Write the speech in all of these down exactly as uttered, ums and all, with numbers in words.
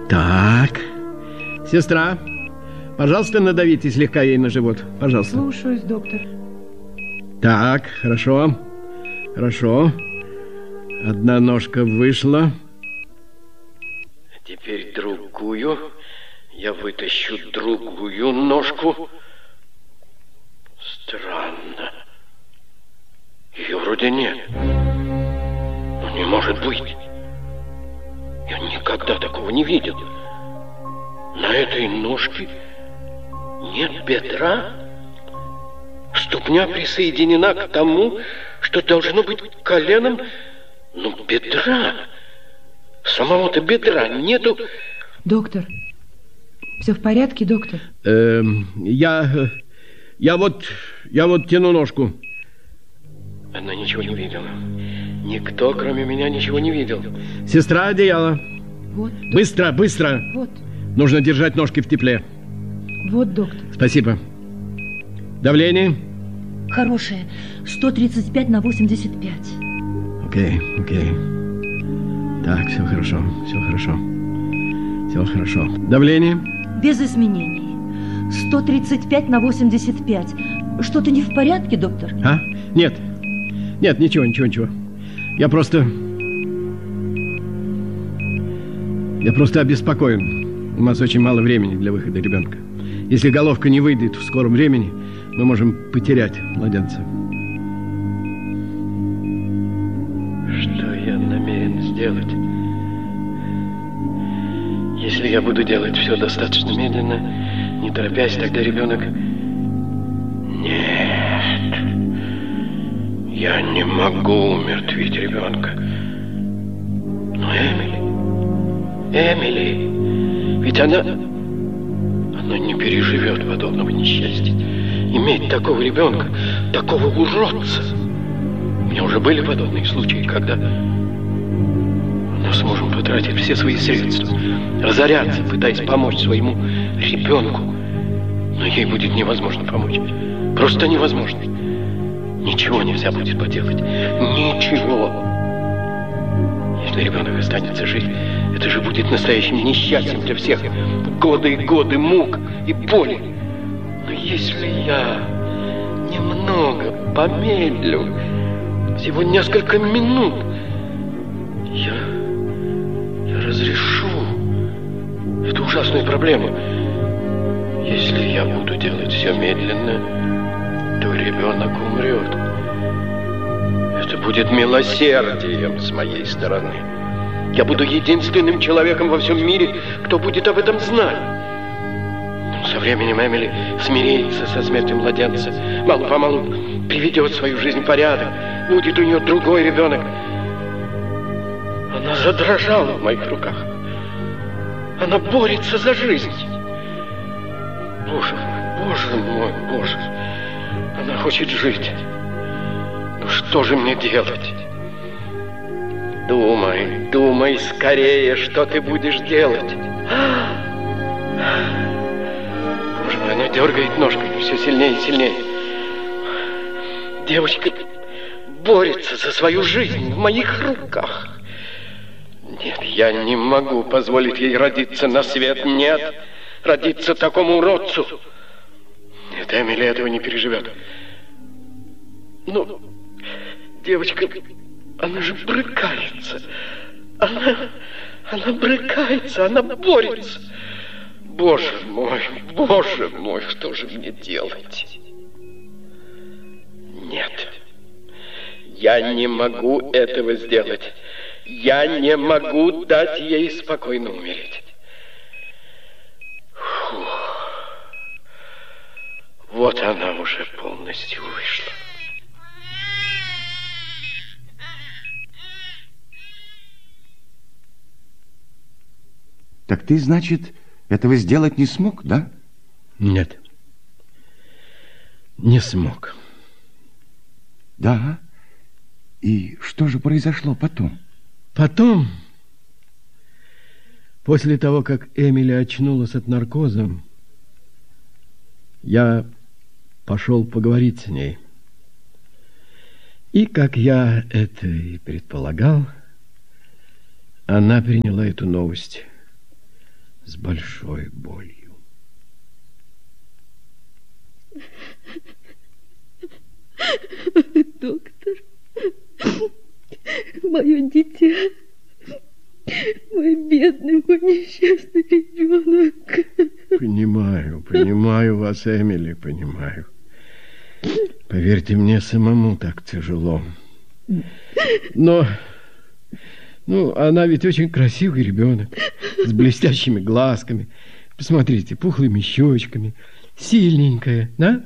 Так. Сестра, пожалуйста, надавите слегка ей на живот. Пожалуйста. Слушаюсь, доктор. Так, хорошо. Хорошо. Одна ножка вышла. Теперь другую. Я вытащу другую ножку. Странно. Ее вроде нет. Но не может быть. Я никогда такого не видел. На этой ножке нет бедра. Ступня присоединена к тому, что должно быть коленом, но бедра... Самого-то бедра нету. Доктор, все в порядке, доктор? Эм, я... Я вот... Я вот тяну ножку. Она ничего не видела. Никто, кроме меня, ничего не видел. Сестра, одеяло. Вот. Быстро, быстро. Вот. Нужно держать ножки в тепле. Вот, доктор. Спасибо. Давление? Хорошее. сто тридцать пять на восемьдесят пять. Окей, окей. Так, все хорошо, все хорошо. Все хорошо. Давление? Без изменений. сто тридцать пять на восемьдесят пять. Что-то не в порядке, доктор? А? Нет. Нет, ничего, ничего, ничего. Я просто... Я просто обеспокоен. У нас очень мало времени для выхода ребенка. Если головка не выйдет в скором времени, мы можем потерять младенца. Что я намерен сделать? Если я буду делать все достаточно медленно, не торопясь, тогда ребенок... Нет. Я не могу умертвить ребенка. Но Эмили... Эмили... Ведь она... Она не переживет подобного несчастья. Иметь такого ребенка, такого уродца. У меня уже были подобные случаи, когда мы сможем потратить все свои средства, разоряться, пытаясь помочь своему ребенку. Но ей будет невозможно помочь. Просто невозможно. Ничего нельзя будет поделать. Ничего. Если ребенок останется жить, это же будет настоящим несчастьем для всех. Годы и годы мук и боли. Но если я немного помедлю, всего несколько минут, я, я разрешу эту ужасную проблему. Если я буду делать все медленно, то ребенок умрет. Это будет милосердием с моей стороны. Я буду единственным человеком во всем мире, кто будет об этом знать. Со временем Эмили смирится со смертью младенца. Мало-помалу приведет свою жизнь в порядок. Будет у нее другой ребенок. Она задрожала в моих руках. Она борется за жизнь. Боже мой, боже мой, боже. Она хочет жить. Ну что же мне делать? Думай, думай скорее, что ты будешь делать. Боже мой, она дергает ножкой все сильнее и сильнее. Девочка борется за свою жизнь в моих руках. Нет, я не могу позволить ей родиться на свет. Нет, родиться такому уродцу. Нет, Эмили этого не переживет. Ну, девочка, она же брыкается. Она, она брыкается, она борется. Боже мой, боже мой, что же мне делать? Нет, я не могу этого сделать. Я не могу дать ей спокойно умереть. Фух. Вот она уже полностью вышла. Так ты, значит, этого сделать не смог, да? Нет. Не смог. Да. И что же произошло потом? Потом, после того, как Эмили очнулась от наркоза, я пошел поговорить с ней. И, как я это и предполагал, она приняла эту новость с большой болью. Доктор, мое дитя, мой бедный, мой несчастный ребенок. Понимаю, понимаю вас, Эмили, понимаю. Поверьте, мне самому так тяжело. Но, ну, она ведь очень красивый ребенок, с блестящими глазками. Посмотрите, пухлыми щечками, сильненькая, да?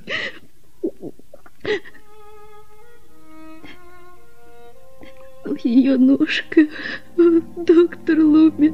Ее ножка, доктор Лумис.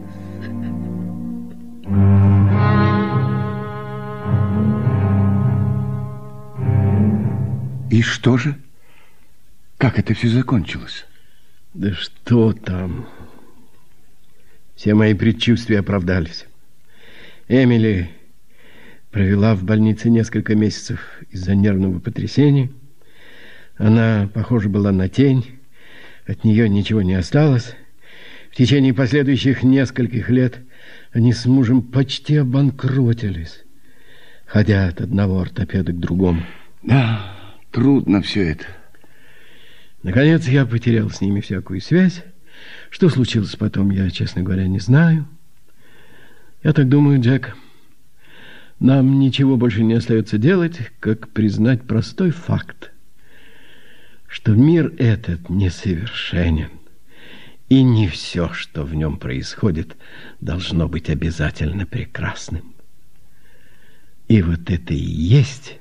И что же? Как это все закончилось? Да что там? Все мои предчувствия оправдались. Эмили провела в больнице несколько месяцев из-за нервного потрясения. Она, похоже, была на тень. От нее ничего не осталось. В течение последующих нескольких лет они с мужем почти обанкротились, ходя от одного ортопеда к другому. Да, трудно все это. Наконец я потерял с ними всякую связь. Что случилось потом, я, честно говоря, не знаю. Я так думаю, Джек, нам ничего больше не остается делать, как признать простой факт, что мир этот несовершенен, и не все, что в нем происходит, должно быть обязательно прекрасным. И вот это и есть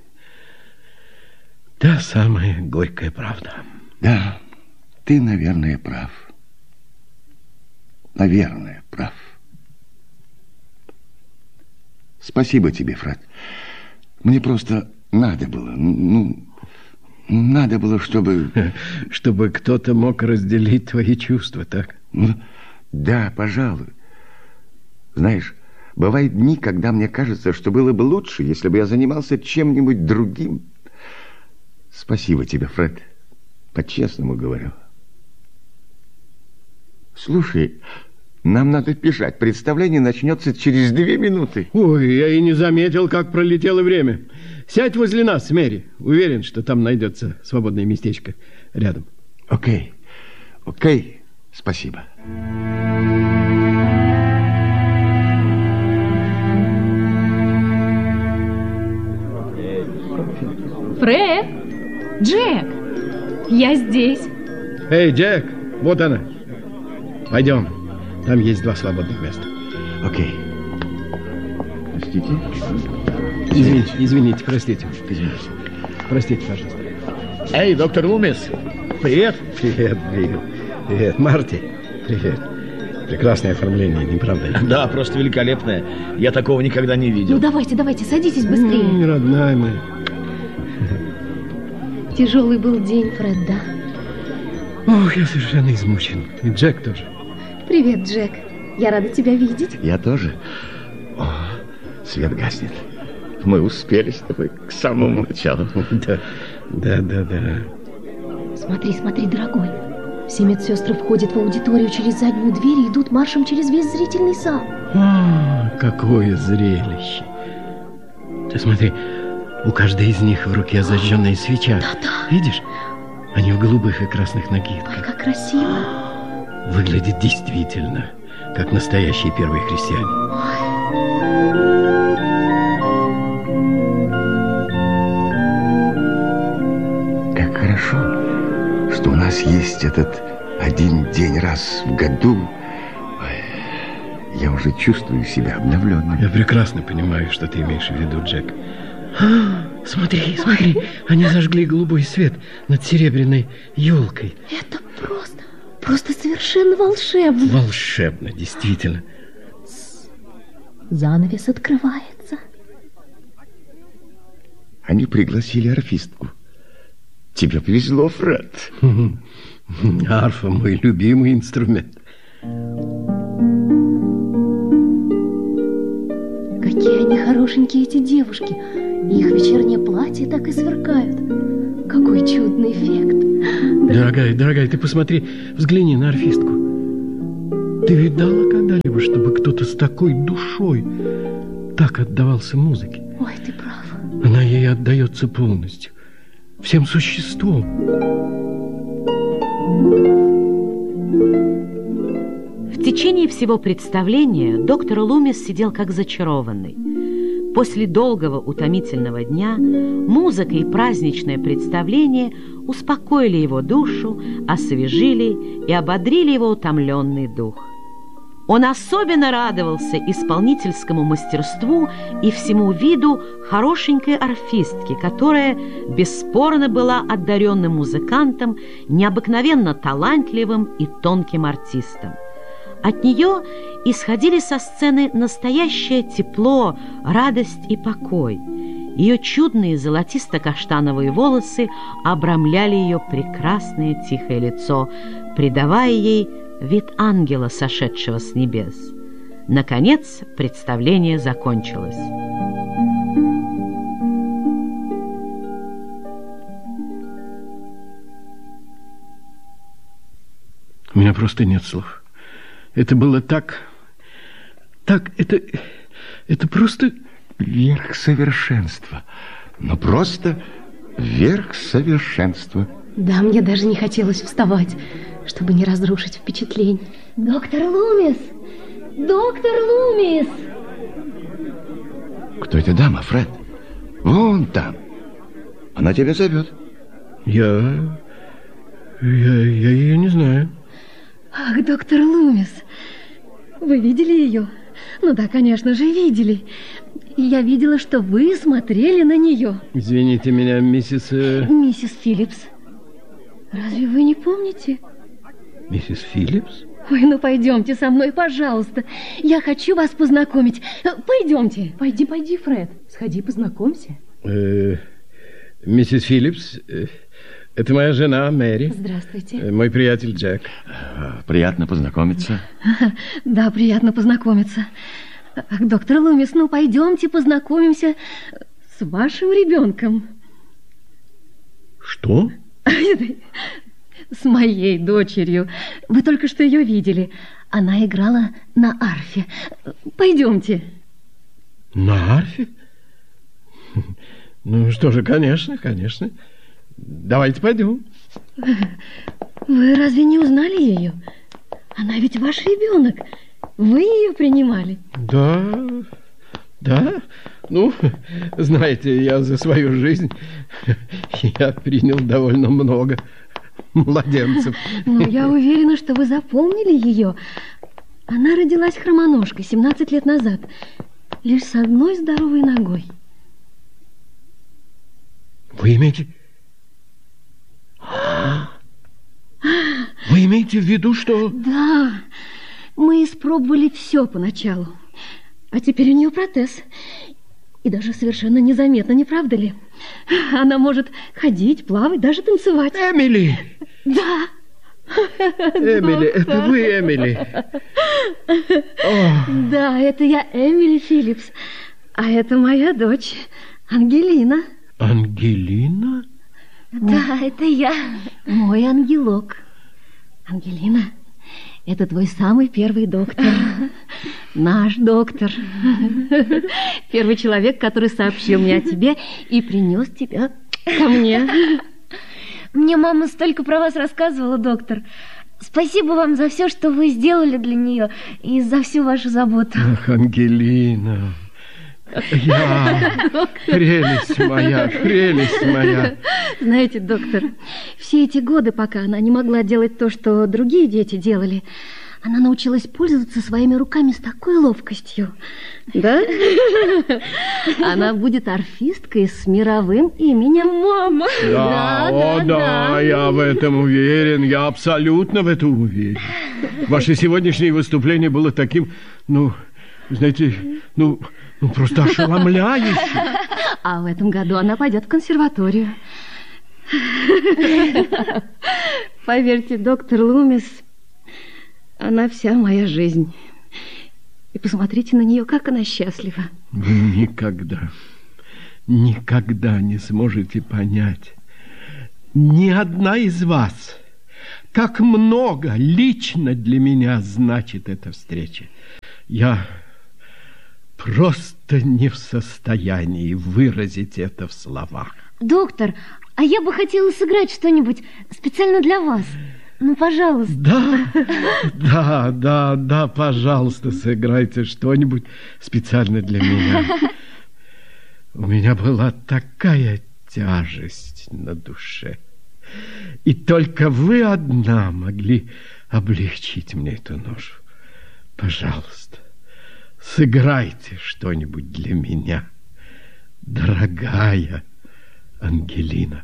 та самая горькая правда. Да, ты, наверное, прав. Наверное, прав. Спасибо тебе, Фред. Мне просто надо было, ну... Надо было, чтобы... Чтобы кто-то мог разделить твои чувства, так? Да, пожалуй. Знаешь, бывают дни, когда мне кажется, что было бы лучше, если бы я занимался чем-нибудь другим. Спасибо тебе, Фред. По-честному говорю. Слушай, нам надо бежать. Представление начнется через две минуты. Ой, я и не заметил, как пролетело время. Сядь возле нас, Мэри. Уверен, что там найдется свободное местечко рядом. Окей. Окей. Спасибо. Фред! Джек! Я здесь. Эй, Джек! Вот она. Пойдем. Там есть два свободных места. Окей. Простите. Извините, извините, простите. Извините. Простите, пожалуйста. Эй, доктор Лумис, привет. Привет, Билл. Привет, Марти. Привет. Прекрасное оформление, не правда ли? Да, просто великолепное. Я такого никогда не видел. Ну, давайте, давайте, садитесь быстрее. Ну, родная моя. Тяжелый был день, Фред, да? Ох, я совершенно измучен. И Джек тоже. Привет, Джек. Я рада тебя видеть. Я тоже. О, свет гаснет. Мы успели с тобой к самому началу. Да, да, да, да. Смотри, смотри, дорогой. Все медсестры входят в аудиторию через заднюю дверь и идут маршем через весь зрительный зал. О, какое зрелище. Ты смотри, у каждой из них в руке зажженная свеча. Да-да. Видишь? Они в голубых и красных накидках. Ой, как красиво. Выглядит действительно, как настоящие первые христиане. Как хорошо, что у нас есть этот один день раз в году. Ой, я уже чувствую себя обновленным. Я прекрасно понимаю, что ты имеешь в виду, Джек. А, смотри, смотри, они зажгли голубой свет над серебряной елкой. Это просто, просто совершенно волшебно. Волшебно, действительно. Занавес открывается. Они пригласили арфистку. Тебе повезло, Фред. Арфа мой любимый инструмент. Какие они хорошенькие, эти девушки. Их вечерние платья так и сверкают. Какой чудный эффект. Дорогая, дорогая, ты посмотри, взгляни на арфистку. Ты видала когда-либо, чтобы кто-то с такой душой так отдавался музыке? Ой, ты прав. Она ей отдается полностью, всем существом. В течение всего представления доктор Лумис сидел как зачарованный. После долгого утомительного дня музыка и праздничное представление успокоили его душу, освежили и ободрили его утомленный дух. Он особенно радовался исполнительскому мастерству и всему виду хорошенькой арфистки, которая бесспорно была одаренным музыкантом, необыкновенно талантливым и тонким артистом. От нее исходили со сцены настоящее тепло, радость и покой. Ее чудные золотисто-каштановые волосы обрамляли ее прекрасное тихое лицо, придавая ей вид ангела, сошедшего с небес. Наконец, представление закончилось. У меня просто нет слов. Это было так... Так, это... Это просто... Верх совершенства. Но просто верх совершенства. Да, мне даже не хотелось вставать, чтобы не разрушить впечатление. Доктор Лумис! Доктор Лумис! Кто эта дама, Фред? Вон там. Она тебя зовет. Я... Я, я ее не знаю. Ах, доктор Лумис, вы видели ее? Ну да, конечно же, видели. Я видела, что вы смотрели на нее. Извините меня, миссис... э, Миссис Филлипс. Разве вы не помните? Миссис Филлипс? Ой, ну пойдемте со мной, пожалуйста. Я хочу вас познакомить. Пойдемте. Пойди, пойди, Фред. Сходи, познакомься. Э, миссис Филлипс, э, это моя жена Мэри. Здравствуйте. Э, мой приятель Джек. Приятно познакомиться. Да, приятно познакомиться. Ах, доктор Лумис, ну пойдемте познакомимся с вашим ребенком. Что? С моей дочерью. Вы только что ее видели. Она играла на арфе. Пойдемте. На арфе? Ну что же, конечно, конечно. Давайте пойдем. Вы разве не узнали ее? Она ведь ваш ребенок. Вы ее принимали? Да, да. Ну, знаете, я за свою жизнь я принял довольно много младенцев. Ну, я уверена, что вы запомнили ее. Она родилась хромоножкой семнадцать лет назад, лишь с одной здоровой ногой. Вы имеете... Вы имеете в виду, что... Да, мы испробовали все поначалу. А теперь у нее протез. И даже совершенно незаметно, не правда ли? Она может ходить, плавать, даже танцевать. Эмили! Да. Эмили, это вы, Эмили? О. Да, это я, Эмили Филлипс. А это моя дочь, Ангелина. Ангелина? Да, это я, мой ангелок. Ангелина, это твой самый первый доктор. Наш доктор. Первый человек, который сообщил мне о тебе и принес тебя ко мне. Мне мама столько про вас рассказывала, доктор. Спасибо вам за все, что вы сделали для нее, и за всю вашу заботу. Ах, Ангелина, я, прелесть моя, прелесть моя. Знаете, доктор, все эти годы, пока она не могла делать то, что другие дети делали, она научилась пользоваться своими руками с такой ловкостью. Да? Она будет арфисткой с мировым именем. Мама! Да, да, о, да, да, да, я в этом уверен, я абсолютно в этом уверен. Ваше сегодняшнее выступление было таким, ну, знаете, ну, ну просто ошеломляющим. А в этом году она пойдет в консерваторию. Поверьте, доктор Лумис, она вся моя жизнь. И посмотрите на нее, как она счастлива. Вы никогда, никогда не сможете понять. Ни одна из вас как много лично для меня значит эта встреча. Я просто не в состоянии выразить это в словах. Доктор, а я бы хотела сыграть что-нибудь специально для вас. Ну, пожалуйста. Да, да, да, да, пожалуйста, сыграйте что-нибудь специально для меня. У меня была такая тяжесть на душе. И только вы одна могли облегчить мне эту ношу. Пожалуйста, сыграйте что-нибудь для меня, дорогая Ангелина.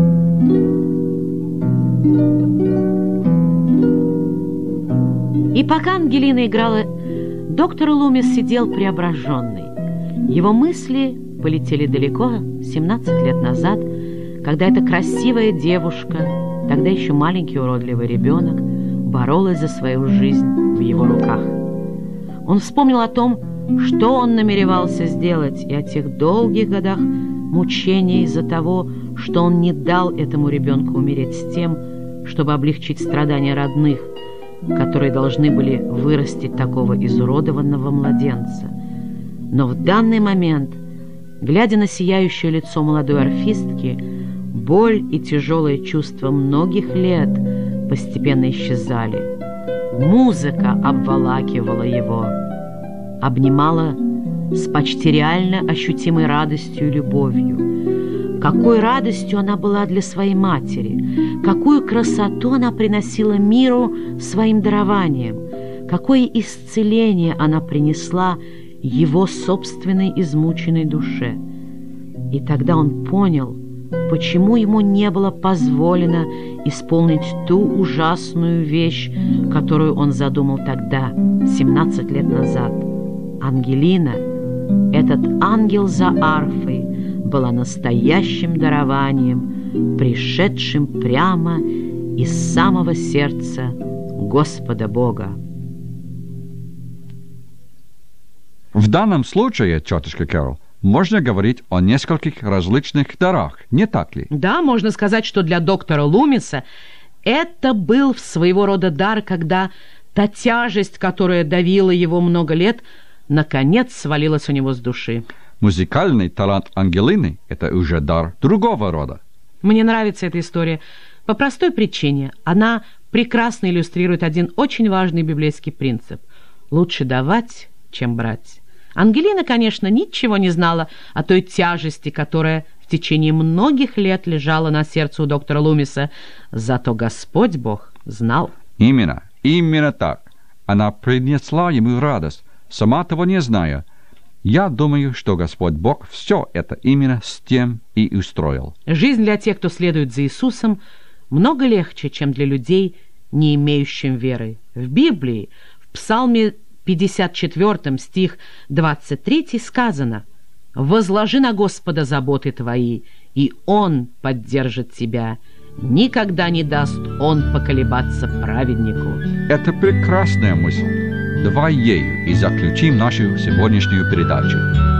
И пока Ангелина играла, доктор Лумис сидел преображенный. Его мысли полетели далеко, семнадцать лет назад, когда эта красивая девушка, тогда еще маленький уродливый ребенок, боролась за свою жизнь в его руках. Он вспомнил о том, что он намеревался сделать, и о тех долгих годах мучений из-за того, что он не дал этому ребенку умереть с тем, чтобы облегчить страдания родных, которые должны были вырастить такого изуродованного младенца. Но в данный момент, глядя на сияющее лицо молодой орфистки, боль и тяжелое чувство многих лет постепенно исчезали. Музыка обволакивала его, обнимала с почти реально ощутимой радостью и любовью. Какой радостью она была для своей матери, какую красоту она приносила миру своим дарованием, какое исцеление она принесла его собственной измученной душе. И тогда он понял, почему ему не было позволено исполнить ту ужасную вещь, которую он задумал тогда, семнадцать лет назад. Ангелина, этот ангел за арфой, была настоящим дарованием, пришедшим прямо из самого сердца Господа Бога. В данном случае, тетушка Кэрол, можно говорить о нескольких различных дарах, не так ли? Да, можно сказать, что для доктора Лумиса это был своего рода дар, когда та тяжесть, которая давила его много лет, наконец свалилась у него с души. Музыкальный талант Ангелины – это уже дар другого рода. Мне нравится эта история по простой причине. Она прекрасно иллюстрирует один очень важный библейский принцип – лучше давать, чем брать. Ангелина, конечно, ничего не знала о той тяжести, которая в течение многих лет лежала на сердце у доктора Лумиса, зато Господь Бог знал. Именно, именно так. Она принесла ему радость, сама того не зная. Я думаю, что Господь Бог все это именно с тем и устроил. Жизнь для тех, кто следует за Иисусом, много легче, чем для людей, не имеющим веры. В Библии, в Псалме пятьдесят четвёртом, стих двадцать третий, сказано: «Возложи на Господа заботы твои, и Он поддержит тебя. Никогда не даст Он поколебаться праведнику». Это прекрасная мысль. Давай ею и заключим нашу сегодняшнюю передачу.